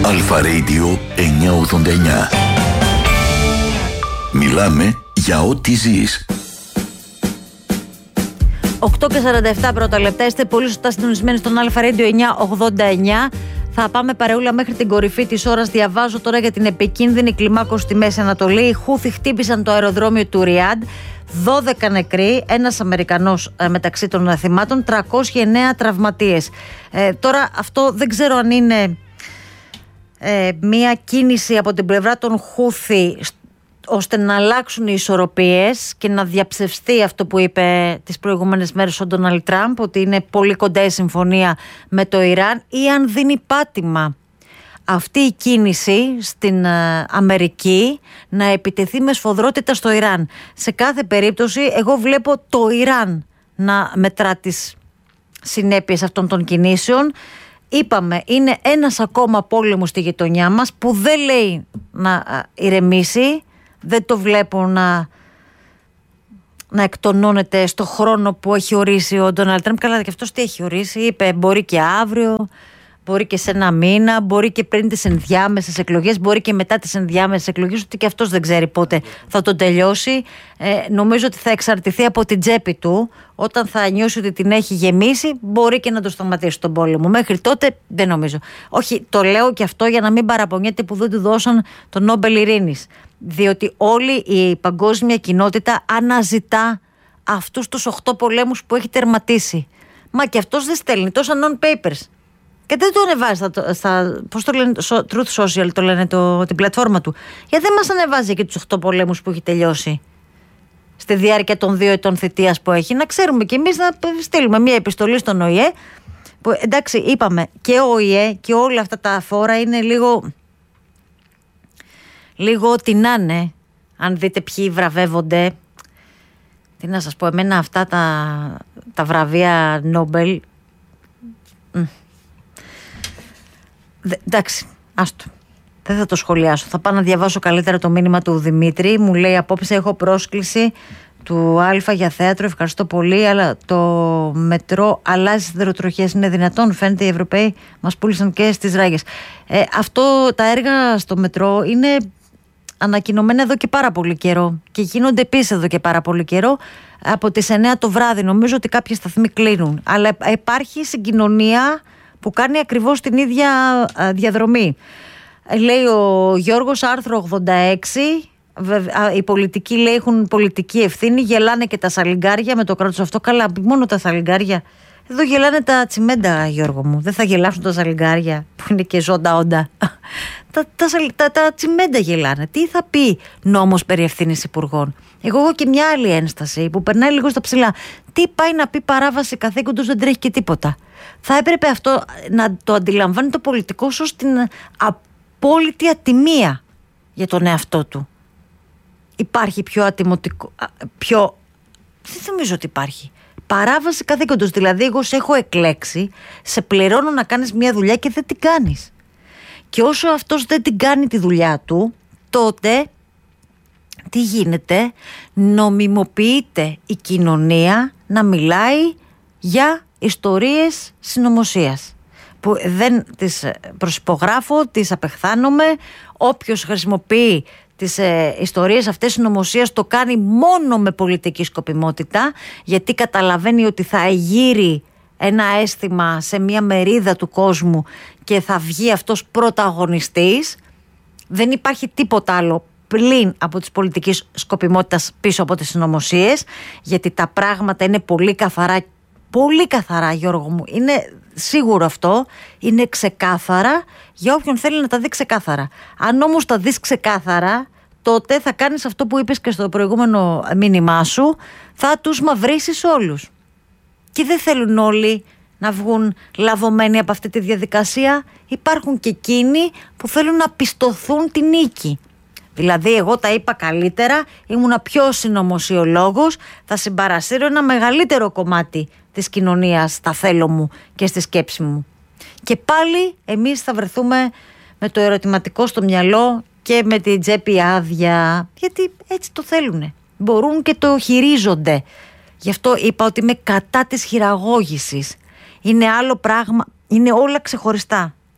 Αλφα Radio 989. Μιλάμε για ό,τι ζεις. 8:47 πρώτα λεπτά. Είστε πολύ σωστά συντονισμένοι στον Αλφα Radio 989. Θα πάμε παρεούλα μέχρι την κορυφή της ώρας. Διαβάζω τώρα για την επικίνδυνη κλιμάκωση στη Μέση Ανατολή. Οι Χούθι χτύπησαν το αεροδρόμιο του Ριάντ. 12 νεκροί, ένας Αμερικανός μεταξύ των θυμάτων, 309 τραυματίες. Τώρα αυτό δεν ξέρω αν είναι μία κίνηση από την πλευρά των Χούθι ώστε να αλλάξουν οι ισορροπίες και να διαψευστεί αυτό που είπε τις προηγούμενες μέρες ο Ντόναλντ Τραμπ, ότι είναι πολύ κοντά η συμφωνία με το Ιράν, ή αν δίνει πάτημα αυτή η κίνηση στην Αμερική να επιτεθεί με σφοδρότητα στο Ιράν. Σε κάθε περίπτωση εγώ βλέπω το Ιράν να μετρά τις συνέπειες αυτών των κινήσεων. Είπαμε, είναι ένας ακόμα πόλεμος στη γειτονιά μας που δεν λέει να ηρεμήσει. Δεν το βλέπω να εκτονώνεται στο χρόνο που έχει ορίσει ο Ντόναλντ Τραμπ. Καλά, και αυτός τι έχει ορίσει? Είπε μπορεί και αύριο, μπορεί και σε ένα μήνα, μπορεί και πριν τις ενδιάμεσες εκλογές, μπορεί και μετά τις ενδιάμεσες εκλογές, ότι και αυτός δεν ξέρει πότε θα τον τελειώσει. Νομίζω ότι θα εξαρτηθεί από την τσέπη του. Όταν θα νιώσει ότι την έχει γεμίσει, μπορεί και να το σταματήσει τον πόλεμο. Μέχρι τότε δεν νομίζω. Όχι, το λέω και αυτό για να μην παραπονιέται που δεν του δώσαν το Νόμπελ Ειρήνης. Διότι όλη η παγκόσμια κοινότητα αναζητά αυτούς τους 8 πολέμους που έχει τερματίσει. Μα και αυτός δεν στέλνει τόσα non-papers. Και δεν το ανεβάζει στα πώς το λένε, Truth Social το λένε την πλατφόρμα του. Γιατί δεν μας ανεβάζει και τους 8 πολέμους που έχει τελειώσει στη διάρκεια των 2 ετών θητείας που έχει? Να ξέρουμε κι εμείς, να στείλουμε μια επιστολή στον ΟΗΕ που, εντάξει, είπαμε, και ο ΟΗΕ και όλα αυτά τα φόρα είναι λίγο ό,τι να είναι. Αν δείτε ποιοι βραβεύονται, τι να σας πω, εμένα αυτά τα βραβεία Νόμπελ, εντάξει, άστο, δεν θα το σχολιάσω. Θα πάω να διαβάσω καλύτερα το μήνυμα του Δημήτρη. Μου λέει απόψε έχω πρόσκληση του Αλφα για θέατρο, ευχαριστώ πολύ, αλλά το μετρό αλλάζει σιδηροτροχιές. Είναι δυνατόν? Φαίνεται οι Ευρωπαίοι μας πούλησαν και στις ράγες. Αυτό, τα έργα στο μετρό είναι ανακοινωμένα εδώ και πάρα πολύ καιρό και γίνονται επίσης εδώ και πάρα πολύ καιρό. Από τις 9 το βράδυ νομίζω ότι κάποιοι σταθμοί κλείνουν, αλλά υπάρχει συγκοινωνία που κάνει ακριβώς την ίδια διαδρομή. Λέει ο Γιώργος, άρθρο 86, οι πολιτικοί λέει έχουν πολιτική ευθύνη, γελάνε και τα σαλιγκάρια με το κράτος αυτό. Καλά, μόνο τα σαλιγκάρια. Εδώ γελάνε τα τσιμέντα, Γιώργο μου. Δεν θα γελάσουν τα σαλιγκάρια που είναι και ζώντα όντα. Τα τσιμέντα γελάνε. Τι θα πει νόμος περί ευθύνης υπουργών? Εγώ έχω και μια άλλη ένσταση που περνάει λίγο στα ψηλά. Τι πάει να πει παράβαση καθήκοντος? Δεν τρέχει και τίποτα. Θα έπρεπε αυτό να το αντιλαμβάνει το πολιτικό ως την απόλυτη ατιμία για τον εαυτό του. Υπάρχει πιο ατιμωτικό, δεν νομίζω ότι υπάρχει. Παράβαση καθήκοντος, δηλαδή εγώ σε έχω εκλέξει, σε πληρώνω να κάνεις μια δουλειά και δεν την κάνεις. Και όσο αυτός δεν την κάνει τη δουλειά του, τότε τι γίνεται? Νομιμοποιείται η κοινωνία να μιλάει για ιστορίες συνωμοσίας, που δεν τις προσυπογράφω, τις απεχθάνομαι. Όποιος χρησιμοποιεί τις ιστορίες αυτές συνωμοσίας το κάνει μόνο με πολιτική σκοπιμότητα, γιατί καταλαβαίνει ότι θα εγείρει ένα αίσθημα σε μια μερίδα του κόσμου και θα βγει αυτός πρωταγωνιστής. Δεν υπάρχει τίποτα άλλο πλην από τις πολιτικές σκοπιμότητας πίσω από τις συνωμοσίες, γιατί τα πράγματα είναι πολύ καθαρά. Πολύ καθαρά, Γιώργο μου, είναι σίγουρο αυτό, είναι ξεκάθαρα για όποιον θέλει να τα δει ξεκάθαρα. Αν όμως τα δεις ξεκάθαρα, τότε θα κάνεις αυτό που είπες και στο προηγούμενο μήνυμά σου, θα τους μαυρίσεις όλους. Και δεν θέλουν όλοι να βγουν λαβωμένοι από αυτή τη διαδικασία. Υπάρχουν και εκείνοι που θέλουν να πιστωθούν τη νίκη. Δηλαδή εγώ τα είπα καλύτερα, ήμουνα πιο συνωμοσιολόγος, θα συμπαρασύρω ένα μεγαλύτερο κομμάτι της κοινωνίας στα θέλω μου και στη σκέψη μου. Και πάλι εμείς θα βρεθούμε με το ερωτηματικό στο μυαλό και με την τσέπη άδεια, γιατί έτσι το θέλουνε. Μπορούν και το χειρίζονται. Γι' αυτό είπα ότι είμαι κατά της χειραγώγησης. Είναι άλλο πράγμα, είναι όλα ξεχωριστά.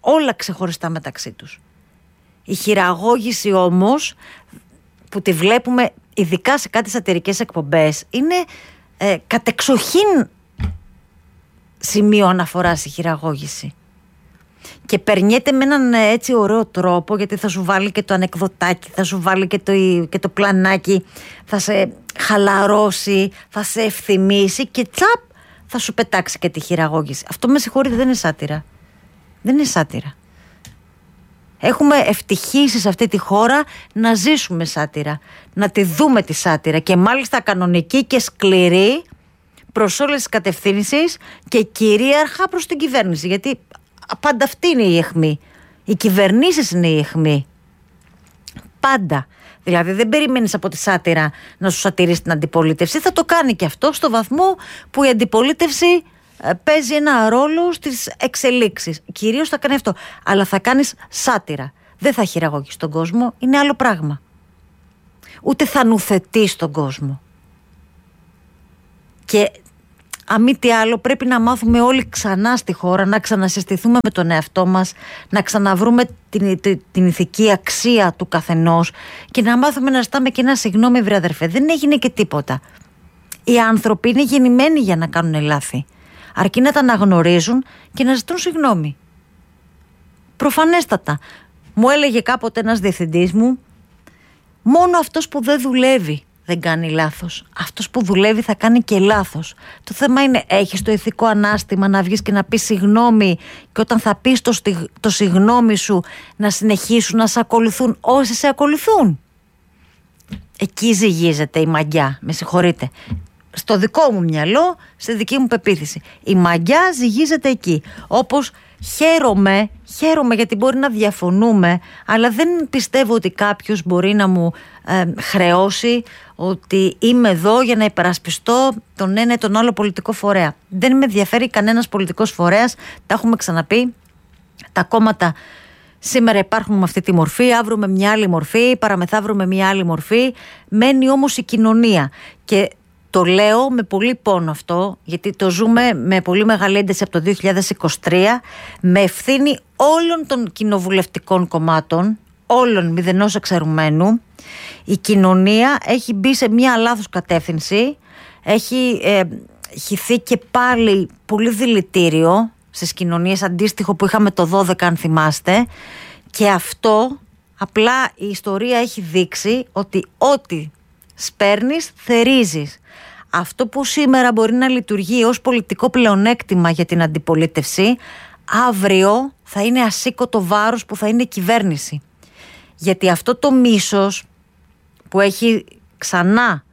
όλα ξεχωριστά μεταξύ τους. Η χειραγώγηση όμως που τη βλέπουμε ειδικά σε κάτι σατιρικές εκπομπές είναι κατεξοχήν σημείο αναφοράς η χειραγώγηση. Και περνιέται με έναν έτσι ωραίο τρόπο, γιατί θα σου βάλει και το ανεκδοτάκι, θα σου βάλει και το πλανάκι, θα σε χαλαρώσει, θα σε ευθυμίσει και τσαπ θα σου πετάξει και τη χειραγώγηση. Αυτό, με συγχωρείτε, δεν είναι σάτυρα. Δεν είναι σάτυρα. Έχουμε ευτυχήσει σε αυτή τη χώρα να ζήσουμε σάτυρα, να τη δούμε τη σάτυρα, και μάλιστα κανονική και σκληρή προς όλες τις κατευθύνσεις και κυρίαρχα προς την κυβέρνηση, γιατί πάντα αυτή είναι η αιχμή. Οι κυβερνήσεις είναι η αιχμή. Πάντα. Δηλαδή δεν περιμένεις από τη σάτυρα να σου σατυρίσει την αντιπολίτευση. Θα το κάνει και αυτό στο βαθμό που η αντιπολίτευση παίζει ένα ρόλο στις εξελίξεις. Κυρίως θα κάνει αυτό. Αλλά θα κάνεις σάτυρα. Δεν θα χειραγωγείς τον κόσμο. Είναι άλλο πράγμα. Ούτε θα νουθετείς τον κόσμο. Και αν μη τι άλλο, πρέπει να μάθουμε όλοι ξανά στη χώρα, να ξανασυστηθούμε με τον εαυτό μας, να ξαναβρούμε την ηθική αξία του καθενός και να μάθουμε να ζητάμε και ένα συγγνώμη, βρε αδερφέ. Δεν έγινε και τίποτα. Οι άνθρωποι είναι γεννημένοι για να κάνουν λάθη. Αρκεί να τα αναγνωρίζουν και να ζητούν συγγνώμη. Προφανέστατα. Μου έλεγε κάποτε ένας διευθυντής μου, μόνο αυτός που δεν δουλεύει δεν κάνει λάθος. Αυτός που δουλεύει θα κάνει και λάθος. Το θέμα είναι, έχεις το ηθικό ανάστημα να βγεις και να πεις συγγνώμη, και όταν θα πεις το συγγνώμη σου να συνεχίσουν να σε ακολουθούν όσοι σε ακολουθούν. Εκεί ζυγίζεται η μαγιά, με συγχωρείτε. Στο δικό μου μυαλό, στη δική μου πεποίθηση. Η μαγιά ζυγίζεται εκεί. Όπως χαίρομαι γιατί μπορεί να διαφωνούμε, αλλά δεν πιστεύω ότι κάποιος μπορεί να μου χρεώσει ότι είμαι εδώ για να υπερασπιστώ τον ένα ή τον άλλο πολιτικό φορέα. Δεν με ενδιαφέρει κανένας πολιτικός φορέας, τα έχουμε ξαναπεί. Τα κόμματα σήμερα υπάρχουν με αυτή τη μορφή, αύριο με μια άλλη μορφή, παραμεθαύριο με μια άλλη μορφή. Μένει όμως η κοινωνία. Και το λέω με πολύ πόνο αυτό, γιατί το ζούμε με πολύ μεγάλη ένταση από το 2023, με ευθύνη όλων των κοινοβουλευτικών κομμάτων, όλων μηδενός εξαιρουμένου. Η κοινωνία έχει μπει σε μια λάθος κατεύθυνση, έχει χυθεί και πάλι πολύ δηλητήριο στις κοινωνίες, αντίστοιχο που είχαμε το 12 αν θυμάστε, και αυτό απλά η ιστορία έχει δείξει ότι ό,τι σπέρνεις θερίζεις. Αυτό που σήμερα μπορεί να λειτουργεί ως πολιτικό πλεονέκτημα για την αντιπολίτευση, αύριο θα είναι ασήκωτο βάρος που θα είναι η κυβέρνηση. Γιατί αυτό το μίσος που έχει ξανά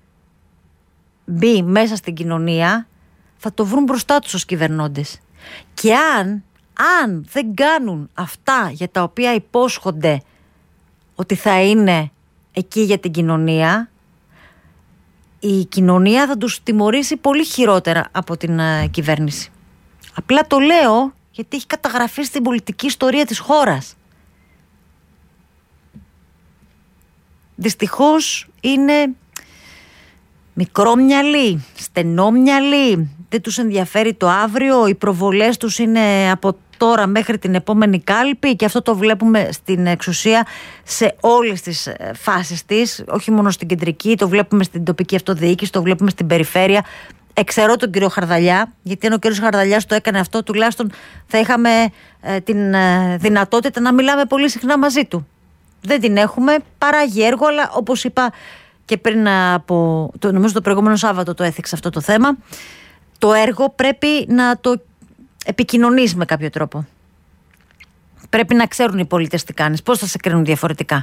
μπει μέσα στην κοινωνία θα το βρουν μπροστά τους ως κυβερνώντες. Και αν δεν κάνουν αυτά για τα οποία υπόσχονται ότι θα είναι εκεί για την κοινωνία, η κοινωνία θα τους τιμωρήσει πολύ χειρότερα από την κυβέρνηση. Απλά το λέω γιατί έχει καταγραφεί στην πολιτική ιστορία της χώρας. Δυστυχώς είναι μικρόμυαλοι, στενόμυαλοι, δεν τους ενδιαφέρει το αύριο, οι προβολές τους είναι από τώρα μέχρι την επόμενη κάλπη, και αυτό το βλέπουμε στην εξουσία σε όλες τις φάσεις της, όχι μόνο στην κεντρική, το βλέπουμε στην τοπική αυτοδιοίκηση, το βλέπουμε στην περιφέρεια. Εξαιρώ τον κύριο Χαρδαλιά, γιατί αν ο κύριος Χαρδαλιάς το έκανε αυτό, τουλάχιστον θα είχαμε την δυνατότητα να μιλάμε πολύ συχνά μαζί του. Δεν την έχουμε, παράγει έργο, αλλά όπως είπα και πριν από, νομίζω το προηγούμενο Σάββατο το έθιξα αυτό το θέμα, το έργο πρέπει να το επικοινωνείς με κάποιο τρόπο. Πρέπει να ξέρουν οι πολίτες τι κάνεις, πώς θα σε κρίνουν διαφορετικά.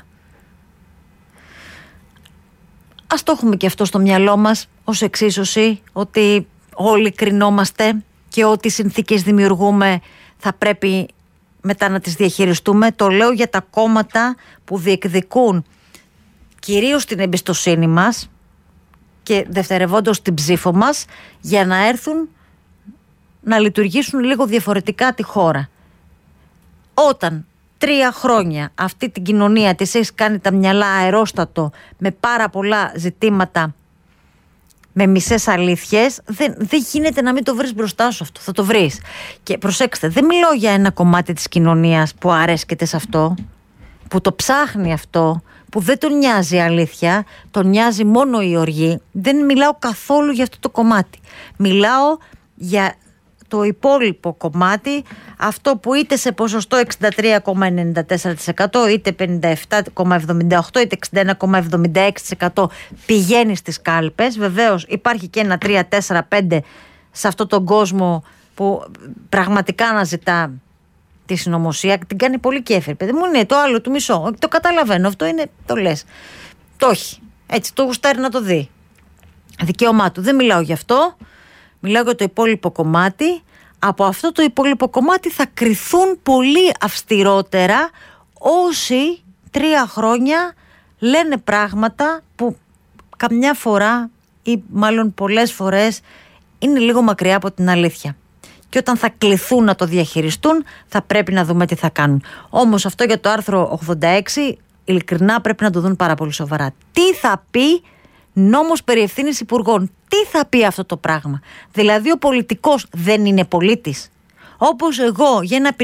Ας το έχουμε και αυτό στο μυαλό μας ως εξίσωση, ότι όλοι κρινόμαστε και ό,τι συνθήκες δημιουργούμε θα πρέπει μετά να τις διαχειριστούμε. Το λέω για τα κόμματα που διεκδικούν κυρίως την εμπιστοσύνη μας και δευτερευόντως την ψήφο μας, για να έρθουν να λειτουργήσουν λίγο διαφορετικά τη χώρα. Όταν 3 χρόνια αυτή την κοινωνία της έχεις κάνει τα μυαλά αερόστατο με πάρα πολλά ζητήματα με μισές αλήθειες, δεν γίνεται να μην το βρεις μπροστά σου αυτό. Θα το βρεις. Και προσέξτε, δεν μιλάω για ένα κομμάτι της κοινωνίας που αρέσκεται σε αυτό, που το ψάχνει αυτό, που δεν τον νοιάζει η αλήθεια, τον νοιάζει μόνο η οργή. Δεν μιλάω καθόλου για αυτό το κομμάτι. Μιλάω για το υπόλοιπο κομμάτι, αυτό που είτε σε ποσοστό 63,94%, είτε 57,78%, είτε 61,76% πηγαίνει στις κάλπες. Βεβαίως υπάρχει και ένα 3-4-5 σε αυτόν τον κόσμο που πραγματικά αναζητά τη συνωμοσία, την κάνει πολύ κέφερ. Παιδί μου, είναι το άλλο του μισό. Το καταλαβαίνω, αυτό είναι, το λες. Το έχει. Έτσι, το γουστάρει να το δει. Δικαίωμά του. Δεν μιλάω γι' αυτό. Μιλάω για το υπόλοιπο κομμάτι. Από αυτό το υπόλοιπο κομμάτι θα κριθούν πολύ αυστηρότερα όσοι 3 χρόνια λένε πράγματα που καμιά φορά ή μάλλον πολλές φορές είναι λίγο μακριά από την αλήθεια. Και όταν θα κληθούν να το διαχειριστούν, θα πρέπει να δούμε τι θα κάνουν. Όμως αυτό για το άρθρο 86, ειλικρινά πρέπει να το δουν πάρα πολύ σοβαρά. Τι θα πει νόμος περί ευθύνης υπουργών? Τι θα πει αυτό το πράγμα? Δηλαδή ο πολιτικός δεν είναι πολίτης? Όπως εγώ για ένα